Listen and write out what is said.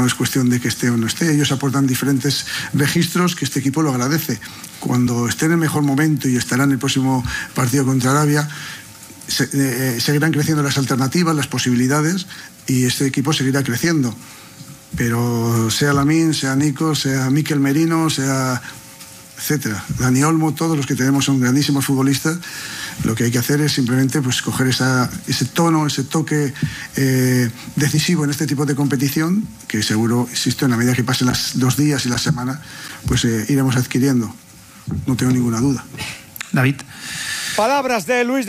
es cuestión de que esté o no esté. Ellos aportan diferentes registros que este equipo lo agradece. Cuando esté en el mejor momento, y estará en el próximo partido contra Arabia, seguirán creciendo las alternativas, las posibilidades, y este equipo seguirá creciendo. Pero sea Lamine, sea Nico, sea Mikel Merino, sea etcétera, Dani Olmo, todos los que tenemos son grandísimos futbolistas. Lo que hay que hacer es simplemente pues coger ese tono, ese toque decisivo en este tipo de competición, que seguro, insisto, en la medida que pasen los días y las semanas, pues iremos adquiriendo. No tengo ninguna duda. David. Palabras de Luis